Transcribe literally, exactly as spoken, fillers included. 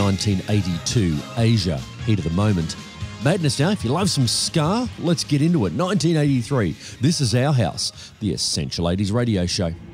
nineteen eighty-two, Asia, heat of the moment. Madness now, if you love some ska, let's get into it. nineteen eighty-three, this is Our House, the Essential eighties radio show.